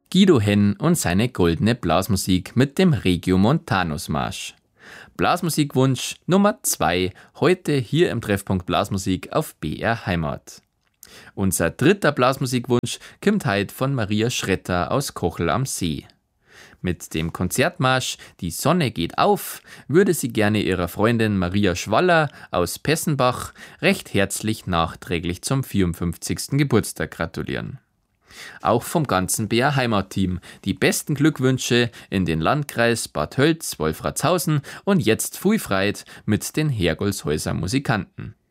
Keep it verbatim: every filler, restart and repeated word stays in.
Guido Henn und seine goldene Blasmusik mit dem Regiomontanus Marsch. Blasmusikwunsch Nummer zwei, heute hier im Treffpunkt Blasmusik auf B R Heimat. Unser dritter Blasmusikwunsch kommt heute von Maria Schretter aus Kochel am See. Mit dem Konzertmarsch Die Sonne geht auf würde sie gerne ihrer Freundin Maria Schwaller aus Pessenbach recht herzlich nachträglich zum vierundfünfzigsten Geburtstag gratulieren. Auch vom ganzen B R Heimat-Team die besten Glückwünsche in den Landkreis Bad Hölz, Wolfratshausen und jetzt viel Freude mit den Hergolshäuser Musikanten.